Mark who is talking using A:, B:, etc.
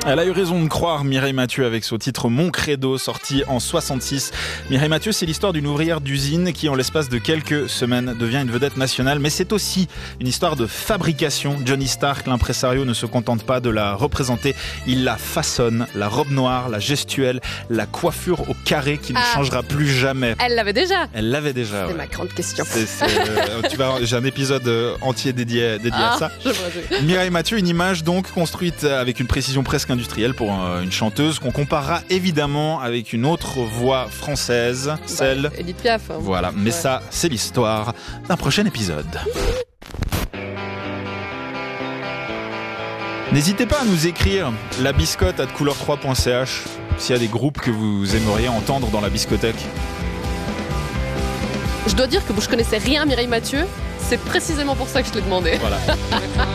A: Elle a eu raison de croire, Mireille Mathieu, avec son titre Mon Credo, sorti en 66. Mireille Mathieu, c'est l'histoire d'une ouvrière d'usine qui, en l'espace de quelques semaines, devient une vedette nationale. Mais c'est aussi une histoire de fabrication. Johnny Stark, l'impresario, ne se contente pas de la représenter. Il la façonne. La robe noire, la gestuelle, la coiffure au carré qui ne changera plus jamais.
B: Elle l'avait déjà.
A: Elle l'avait déjà.
B: C'est
A: Ouais.
B: ma grande question.
A: J'ai un épisode entier dédié à ça. Mireille Mathieu, une image donc construite avec une précision presque industrielle pour une chanteuse qu'on comparera évidemment avec une autre voix française, celle...
B: Edith Piaf. Hein.
A: Voilà, mais ça, c'est l'histoire d'un prochain épisode. N'hésitez pas à nous écrire labiscotte@couleur3.ch s'il y a des groupes que vous aimeriez entendre dans la biscothèque.
B: Je dois dire que je connaissais rien à Mireille Mathieu. C'est précisément pour ça que je te l'ai demandé.
A: Voilà.